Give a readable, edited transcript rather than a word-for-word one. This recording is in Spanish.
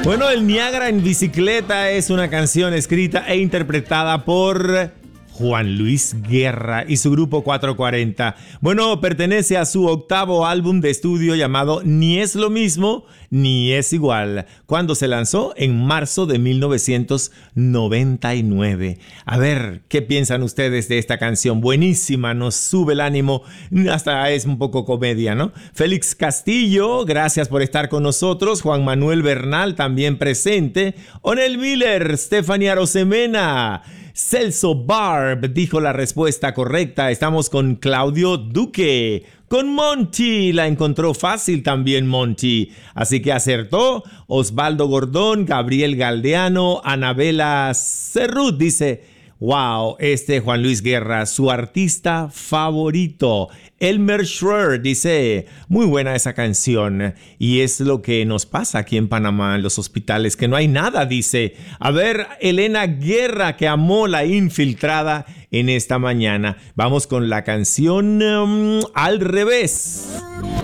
Bueno, el Niágara en bicicleta es una canción escrita e interpretada por Juan Luis Guerra y su grupo 440. Bueno, pertenece a su octavo álbum de estudio llamado Ni es lo mismo, ni es igual, cuando se lanzó en marzo de 1999. A ver, ¿qué piensan ustedes de esta canción? Buenísima, nos sube el ánimo, hasta es un poco comedia, ¿no? Félix Castillo, gracias por estar con nosotros. Juan Manuel Bernal, también presente. Onel Miller, Stephanie Arosemena. Celso Barb dijo la respuesta correcta. Estamos con Claudio Duque. Con Monty, la encontró fácil también Monty. Así que acertó. Osvaldo Gordón, Gabriel Galdeano, Anabela Cerrut dice: wow, Juan Luis Guerra, su artista favorito. Elmer Schroer dice: muy buena esa canción. Y es lo que nos pasa aquí en Panamá, en los hospitales, que no hay nada, dice. A ver, Elena Guerra, que amó La Infiltrada en esta mañana. Vamos con la canción Al Revés.